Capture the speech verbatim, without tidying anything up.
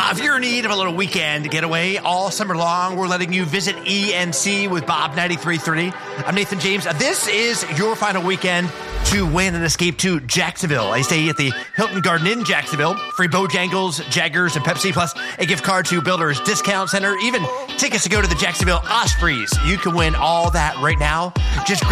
Uh, if you're in need of a little weekend getaway all summer long, we're letting you visit E N C with Bob ninety-three point three. I'm Nathan James. Uh, this is your final weekend to win an escape to Jacksonville. I stay at the Hilton Garden Inn, Jacksonville. Free Bojangles, Jaggers, and Pepsi, plus a gift card to Builders Discount Center. Even tickets to go to the Jacksonville Ospreys. You can win all that right now. Just